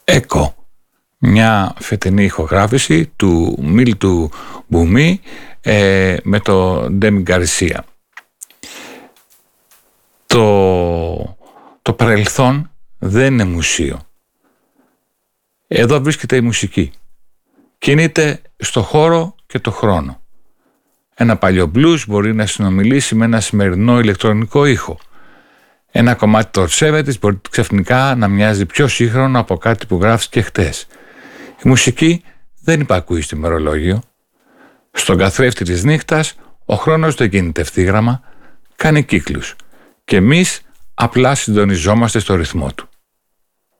Echo, μια φετινή ηχογράφηση του Μίλτου Μπουμί με το Ντέμι Γκαρσία. Το παρελθόν δεν είναι μουσείο. Εδώ βρίσκεται η μουσική. Κινείται στο χώρο και το χρόνο. Ένα παλιό blues μπορεί να συνομιλήσει με ένα σημερινό ηλεκτρονικό ήχο. Ένα κομμάτι των 70's μπορεί ξαφνικά να μοιάζει πιο σύγχρονο από κάτι που γράφτηκε χτες. Η μουσική δεν υπακούει στο ημερολόγιο. Στον καθρέφτη της νύχτας ο χρόνος δεν γίνεται ευθύγραμμα, κάνει κύκλους και εμείς απλά συντονιζόμαστε στο ρυθμό του.